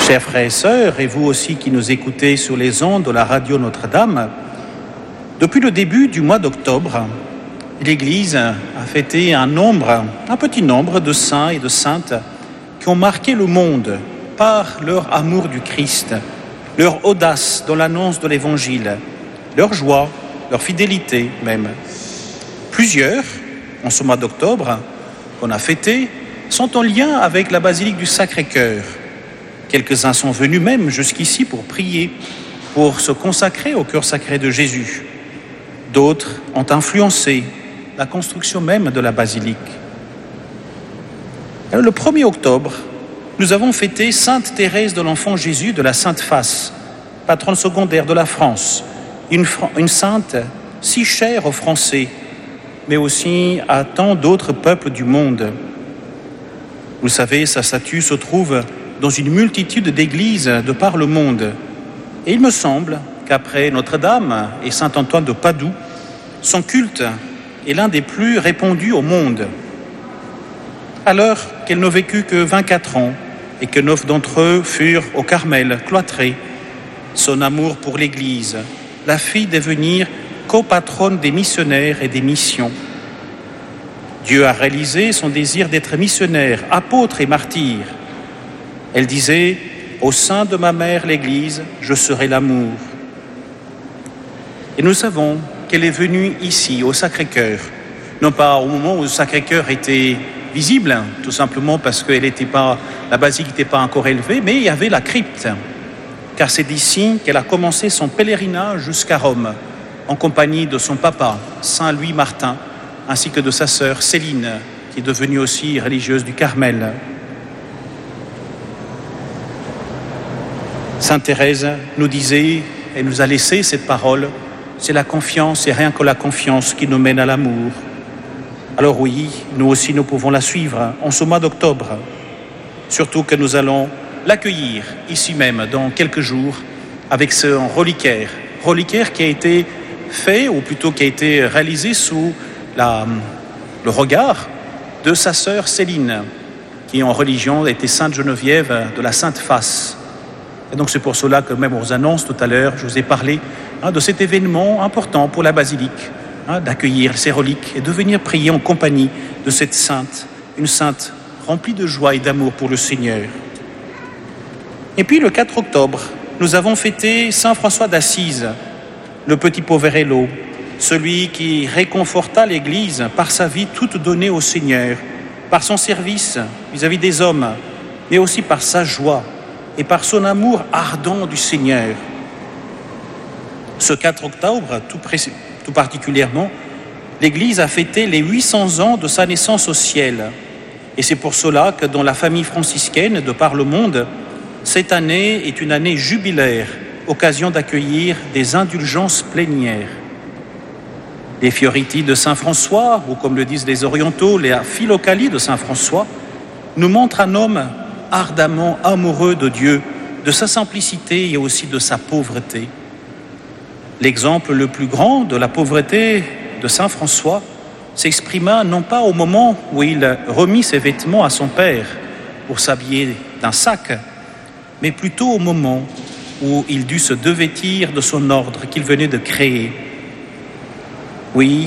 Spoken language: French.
Chers frères et sœurs, et vous aussi qui nous écoutez sur les ondes de la radio Notre-Dame, depuis le début du mois d'octobre, l'Église a fêté un petit nombre de saints et de saintes qui ont marqué le monde par leur amour du Christ, leur audace dans l'annonce de l'Évangile, leur joie, leur fidélité même. Plusieurs, en ce mois d'octobre, qu'on a fêté, sont en lien avec la basilique du Sacré-Cœur. Quelques-uns sont venus même jusqu'ici pour prier, pour se consacrer au cœur sacré de Jésus. D'autres ont influencé la construction même de la basilique. Alors, le 1er octobre, nous avons fêté Sainte Thérèse de l'Enfant Jésus de la Sainte Face, patronne secondaire de la France, une sainte si chère aux Français, mais aussi à tant d'autres peuples du monde. Vous savez, sa statue se trouve dans une multitude d'églises de par le monde. Et il me semble qu'après Notre-Dame et Saint-Antoine de Padoue, son culte est l'un des plus répandus au monde. Alors qu'elle n'a vécu que 24 ans et que 9 d'entre eux furent au Carmel, cloîtrés, son amour pour l'Église la fit devenir copatronne des missionnaires et des missions. Dieu a réalisé son désir d'être missionnaire, apôtre et martyr. Elle disait « Au sein de ma mère, l'Église, je serai l'amour ». Et nous savons qu'elle est venue ici, au Sacré-Cœur, non pas au moment où le Sacré-Cœur était visible, tout simplement parce que la basilique n'était pas encore élevée, mais il y avait la crypte, car c'est d'ici qu'elle a commencé son pèlerinage jusqu'à Rome, en compagnie de son papa, Saint Louis Martin, ainsi que de sa sœur Céline, qui est devenue aussi religieuse du Carmel. Sainte Thérèse nous disait, et nous a laissé cette parole, c'est la confiance et rien que la confiance qui nous mène à l'amour. Alors oui, nous aussi nous pouvons la suivre en ce mois d'octobre, surtout que nous allons l'accueillir ici même dans quelques jours avec ce reliquaire qui a été fait, ou plutôt qui a été réalisé sous le regard de sa sœur Céline, qui en religion était Sainte Geneviève de la Sainte Face. Et donc c'est pour cela que même aux annonces tout à l'heure, je vous ai parlé de cet événement important pour la basilique, d'accueillir ces reliques et de venir prier en compagnie de cette sainte, une sainte remplie de joie et d'amour pour le Seigneur. Et puis le 4 octobre, nous avons fêté Saint François d'Assise, le petit poverello, celui qui réconforta l'Église par sa vie toute donnée au Seigneur, par son service vis-à-vis des hommes, mais aussi par sa joie et par son amour ardent du Seigneur. Ce 4 octobre, tout particulièrement, l'Église a fêté les 800 ans de sa naissance au ciel. Et c'est pour cela que dans la famille franciscaine de par le monde, cette année est une année jubilaire, occasion d'accueillir des indulgences plénières. Les Fioriti de Saint François, ou comme le disent les orientaux, les Philocalies de Saint François, nous montrent un homme ardemment amoureux de Dieu, de sa simplicité et aussi de sa pauvreté. L'exemple le plus grand de la pauvreté de Saint François s'exprima non pas au moment où il remit ses vêtements à son père pour s'habiller d'un sac, mais plutôt au moment où il dut se devêtir de son ordre qu'il venait de créer. Oui,